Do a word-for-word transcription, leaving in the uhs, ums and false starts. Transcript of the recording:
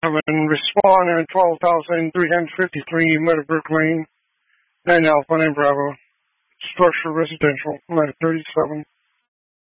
seven, respond at twelve thousand three hundred fifty-three Meadowbrook Lane, nine Alpha nine Bravo, structure residential, letter thirty-seven.